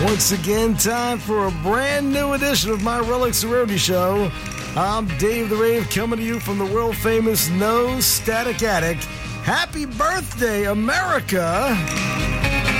Once again, time for a brand new edition of my Relics Roadie Show. I'm Dave the Rave, coming to you from the world-famous No Static Attic. Happy birthday, America!